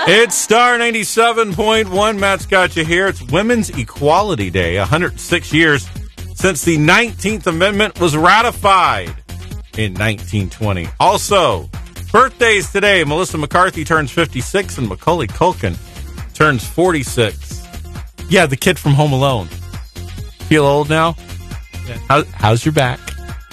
It's Star 97.1. Matt's got you here. It's Women's Equality Day, 106 years since the 19th Amendment was ratified in 1920. Also, birthdays today. Melissa McCarthy turns 56 and Macaulay Culkin turns 46. Yeah, the kid from Home Alone. Feel old now? Yeah. How's your back?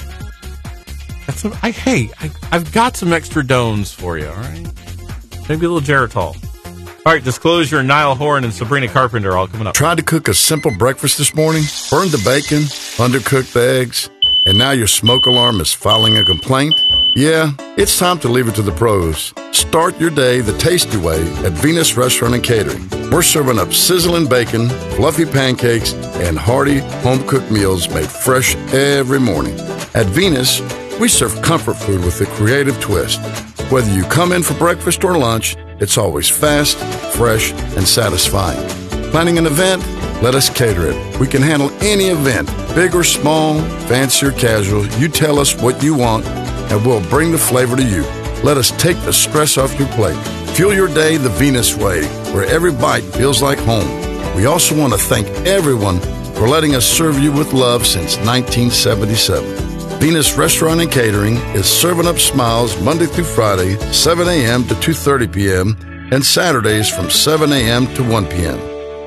I've got some extra Dones for you, all right? Maybe a little Geritol. All right, Disclosure, Niall Horan and Sabrina Carpenter all coming up. Tried to cook a simple breakfast this morning, burned the bacon, undercooked the eggs, and now your smoke alarm is filing a complaint? Yeah, it's time to leave it to the pros. Start your day the tasty way at Venus Restaurant and Catering. We're serving up sizzling bacon, fluffy pancakes, and hearty home-cooked meals made fresh every morning. At Venus, we serve comfort food with a creative twist. Whether you come in for breakfast or lunch, it's always fast, fresh, and satisfying. Planning an event? Let us cater it. We can handle any event, big or small, fancy or casual. You tell us what you want, and we'll bring the flavor to you. Let us take the stress off your plate. Fuel your day the Venus way, where every bite feels like home. We also want to thank everyone for letting us serve you with love since 1977. Venus Restaurant and Catering is serving up smiles Monday through Friday, 7 a.m. to 2:30 p.m., and Saturdays from 7 a.m. to 1 p.m.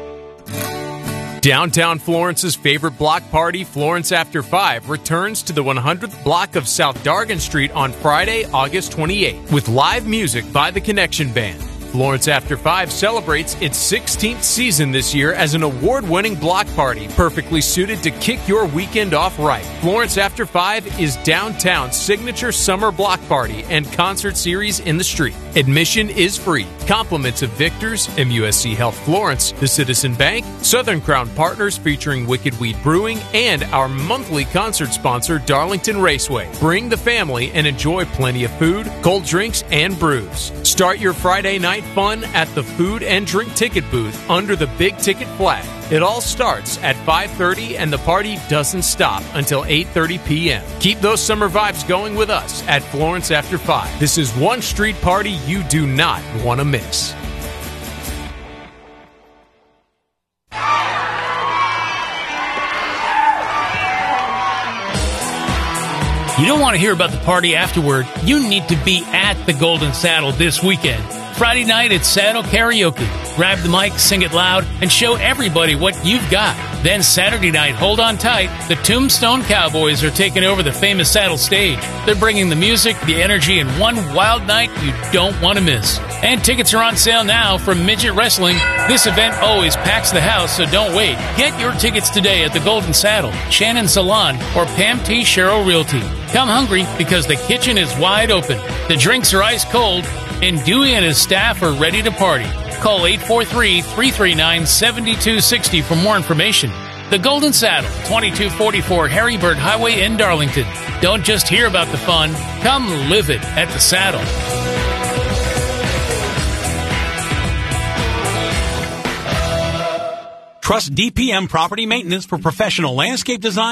Downtown Florence's favorite block party, Florence After 5, returns to the 100th block of South Dargan Street on Friday, August 28th, with live music by the Connection Band. Florence After 5 celebrates its 16th season this year as an award-winning block party, perfectly suited to kick your weekend off right. Florence After 5 is downtown's signature summer block party and concert series in the street. Admission is free. Compliments of Victor's, MUSC Health Florence, the Citizen Bank, Southern Crown Partners featuring Wicked Weed Brewing, and our monthly concert sponsor, Darlington Raceway. Bring the family and enjoy plenty of food, cold drinks, and brews. Start your Friday night fun at the food and drink ticket booth under the big ticket flag. It all starts at 5:30 and the party doesn't stop until 8:30 p.m. Keep those summer vibes going with us at Florence After 5. This is one street party you do not want to miss. You don't want to hear about the party afterward. You need to be at the Golden Saddle this weekend. Friday night at Saddle Karaoke. Grab the mic, sing it loud, and show everybody what you've got. Then Saturday night, hold on tight, the Tombstone Cowboys are taking over the famous Saddle stage. They're bringing the music, the energy, and one wild night you don't want to miss. And tickets are on sale now from Midget Wrestling. This event always packs the house, so don't wait. Get your tickets today at the Golden Saddle, Shannon Salon, or Pam T. Sherrill Realty. Come hungry because the kitchen is wide open. The drinks are ice cold, and Dewey and his staff are ready to party. Call 843-339-7260 for more information. The Golden Saddle, 2244 Harrybird Highway in Darlington. Don't just hear about the fun, come live it at the Saddle. Trust DPM Property Maintenance for professional landscape design